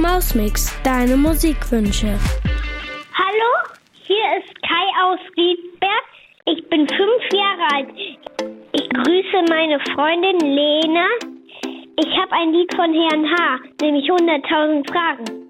Mausmix, deine Musikwünsche. Hallo, hier ist Kai aus Riedberg. Ich bin 5 Jahre alt. Ich grüße meine Freundin Lena. Ich habe ein Lied von Herrn H., nämlich 100.000 Fragen.